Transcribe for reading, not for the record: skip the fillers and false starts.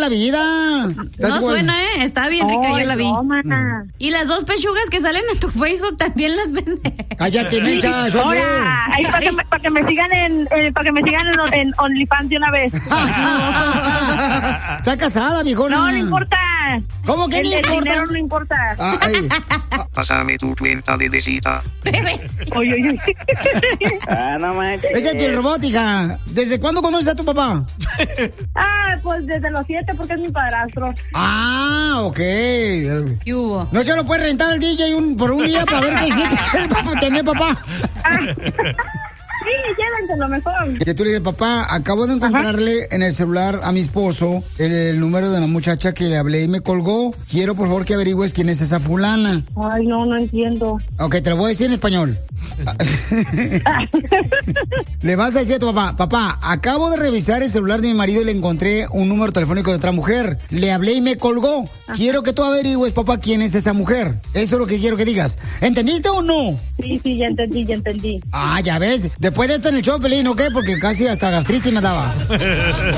la vida. No suena, está bien rica, yo la vi. Y las 2 pechugas que salen en tu Facebook también las vende. Cállate, mencha, soy yo. Ahí para que me sigan en OnlyFans de una vez. ¿Está casada, viejona? No importa. ¿Cómo que no importa? El dinero no importa. Pásame tu cuenta de visita. Bebes. Oye. No manches. Es el piel robótica. ¿Desde cuándo conoces a tu papá? Pues desde los 7 porque es mi padrastro. Ok. ¿Qué hubo? ¿No se lo puede rentar el DJ por un día para ver qué hiciste tener papá? Sí, llévenselo mejor. Que tú le dices, papá, acabo de encontrarle en el celular a mi esposo el número de la muchacha que le hablé y me colgó. Quiero, por favor, que averigües quién es esa fulana. Ay, no entiendo. Ok, te lo voy a decir en español. Le vas a decir a tu papá, acabo de revisar el celular de mi marido y le encontré un número telefónico de otra mujer. Le hablé y me colgó. Quiero que tú averigües, papá, quién es esa mujer. Eso es lo que quiero que digas. ¿Entendiste o no? Sí, ya entendí. Ya ves. Después de esto en el show, Pelín, ¿ok? Porque casi hasta gastritis me daba.